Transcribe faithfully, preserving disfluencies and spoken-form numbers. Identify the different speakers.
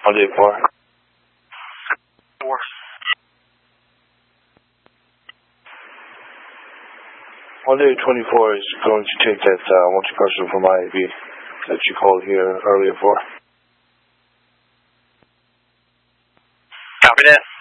Speaker 1: one day four.
Speaker 2: Four.
Speaker 1: one day twenty-four is going to take that uh, multi-person from I A B that you called here earlier for.
Speaker 2: Copy that.